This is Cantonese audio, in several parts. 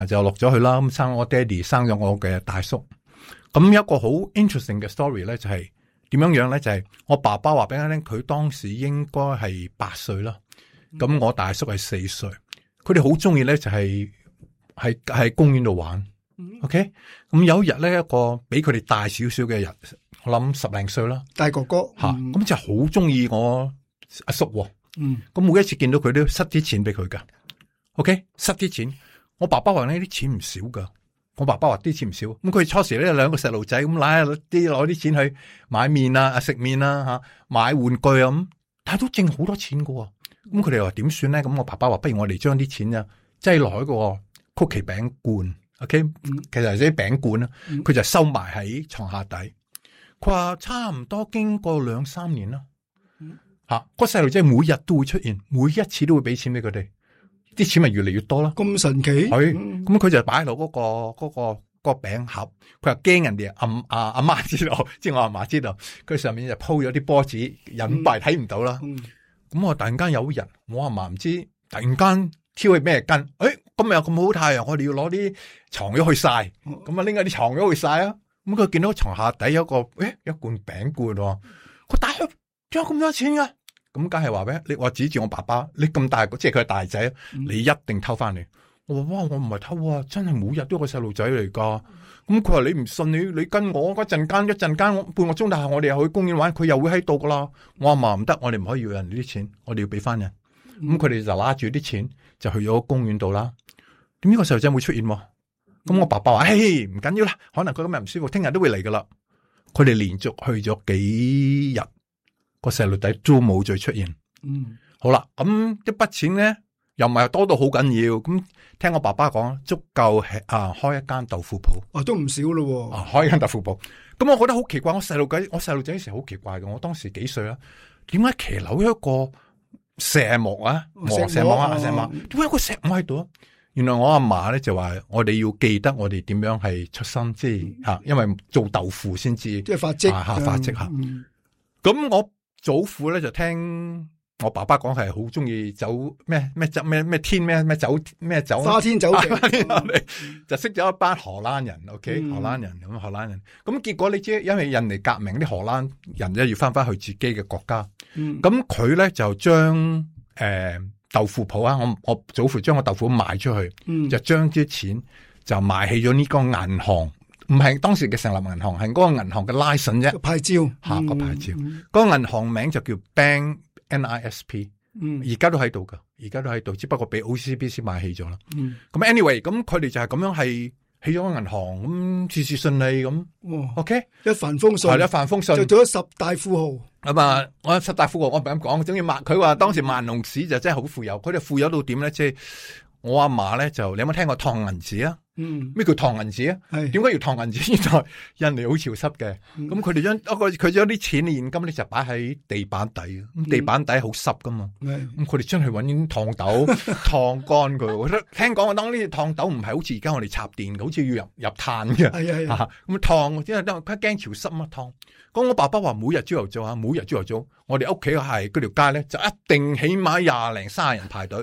就落咗去啦。咁生我爹哋，生咗我嘅大叔。咁有一個好 interesting 嘅 story 咧，就係點樣樣咧？就係我爸爸話俾我聽，佢當時應該係8歲啦。咁我大叔係4歲，佢哋好中意咧，就係喺公園度玩。OK， 咁有一日咧，一個比佢哋大少少嘅人，我諗10零歲啦， 大哥哥吓，咁就好中意我阿叔。咁每一次見到佢都塞啲錢俾佢噶。OK， 塞啲錢。我爸爸話呢啲錢唔少噶。我爸爸話啲錢唔少，咁佢初時咧兩個細路仔咁攞啲錢去買麵啊、食麵啊吓，買玩具啊咁，但係都掙好多錢噶。咁佢哋話點算咧？咁我爸爸話不如我哋將啲錢啊擠落喺個曲奇餅罐。OK， 其實係啲餅罐啦，佢就收埋喺床下底。佢話差唔多經過2-3年啦，吓個細路仔每日都會出現，每一次都會俾錢俾佢哋。啲錢咪越嚟越多啦， 咁神奇。 係，咁佢就擺喺度嗰個餅盒，佢又驚人哋阿媽知道，即係我阿嫲知道，佢上面就鋪咗啲波子隱蔽睇唔到啦。咁我突然間有一日，我阿嫲唔知突然間挑起咩筋，今日咁好太陽，我哋要攞啲床褥去曬，咁啊拎下啲床褥去曬啊。咁佢見到床下底有一罐餅罐喎，佢打開仲有咁多錢噶。咁梗係話咩？你話指住我爸爸，你咁大個，即係佢係大仔，你一定偷翻嚟。我話哇，我唔係偷啊，真係每日都有個細路仔嚟噶。咁佢話你唔信你跟我嗰陣間一陣間半個鐘，但係我哋又去公園玩，佢又會喺度噶啦。我阿嫲唔得，我哋唔可以要人哋啲錢，我哋要俾翻人。咁佢哋就拿住啲錢就去咗公園度啦。點知個細路仔會出現？咁我爸爸話：嘿，唔緊要啦，可能佢今日唔舒服，聽日都會嚟噶啦。佢哋連續去咗幾日。個細路仔都冇再出現。好啦，咁一筆錢咧又唔係多到好緊要。咁聽我爸爸講，足夠開一間豆腐鋪。 都唔少咯。 開一間豆腐鋪。咁我覺得好奇怪，我細路仔嗰時好奇怪嘅。我當時幾歲啦？點解騎樓一個石磨啊？石磨啊？點解有個石磨喺度啊？原來我阿嫲咧就話我哋要記得我哋點樣係出身，即係吓，因為做豆腐先知， 即係發跡發跡吓。咁我祖父咧就聽我爸爸講係好中意酒咩酒咩天咩酒咩酒花天酒地， 就識咗一班荷蘭人。OK， 荷蘭人咁結果你知，因為印尼革命啲荷蘭人咧要翻去自己嘅國家，咁佢咧就將豆腐鋪啊，我祖父將個豆腐賣出去，就將啲錢就賣起咗呢個銀行。唔係當時嘅成立銀行，係嗰個銀行嘅 license 啫， 牌照個牌照。嗰個銀行名就叫 Bank NISP，而家都喺度噶，只不過俾 OCBC 買起咗啦。咁 anyway， 咁佢哋就係咁樣係起咗個銀行，咁事事順利咁。OK， 一帆風順， 係一帆風順， 就做咗10大富豪。 咁啊，我10大富豪我唔敢講，總之佢話當時萬隆市就真係好富有，佢哋富有到點咧？即係我阿嫲咧就，你有冇聽過燙銀紙啊？咩叫燙銀紙啊？點解要燙銀紙？印尼好潮濕嘅，咁佢哋將啲錢現金咧就擺喺地板底，咁地板底好濕噶嘛，咁佢哋真係揾啲燙斗燙乾佢。我覺得聽講當呢啲燙斗唔係好似而家我哋插電嘅，好似要入炭嘅，咁燙，因為佢驚潮濕嘛燙。咁我爸爸話每日朝頭早，我哋屋企係嗰條街咧就一定起碼20零30人排隊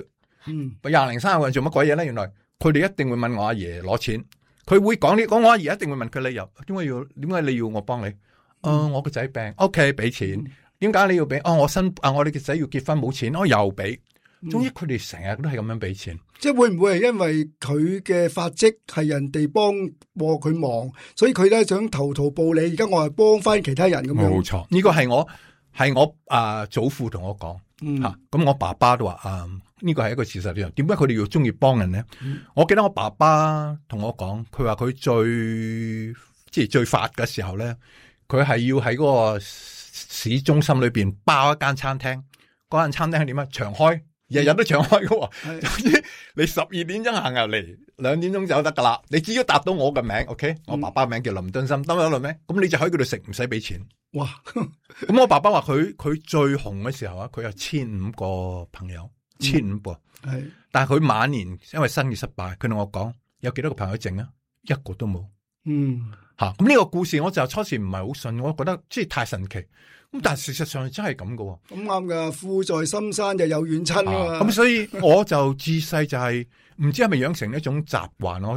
，20零30個人做乜鬼嘢咧？原來佢哋一定會問我阿爺攞錢，佢會講我阿爺一定會問佢理由，點解你要我幫你？我個仔病 ，OK 俾錢。點解你要俾？我哋嘅仔要結婚冇錢，我又俾。總之佢哋成日都係咁樣俾錢。 即係會唔會係因為佢嘅發跡係人哋幫佢忙，所以佢咧想投桃報李？而家我係幫翻其他人咁樣。冇錯，呢個係我祖父同我講吓，咁我爸爸都話呢個係一個事實嚟。點解佢哋要中意幫人咧？我記得我爸爸同我講，佢話佢最發嘅時候咧，佢係要喺嗰個市中心裏邊包一間餐廳。嗰間餐廳係點啊？長開，日日都長開嘅。總之你12點鐘行入嚟，2點鐘就得噶啦。你只要答到我嘅名 ，OK， 我爸爸名叫林敦森，得唔得咩？咁你就喺嗰度食，唔使俾錢。哇！咁我爸爸話佢最紅嘅時候啊，佢有1500個朋友，1500個。係，但係佢晚年因為生意失敗，佢同我講有幾多個朋友剩啊？一個都冇。咁呢個故事我就初時唔係好信，我覺得即係太神奇。咁但係事實上真係咁噶。 咁啱噶，富在深山就有遠親啊嘛。 咁所以我就自細就係唔知係咪養成一種習慣咯。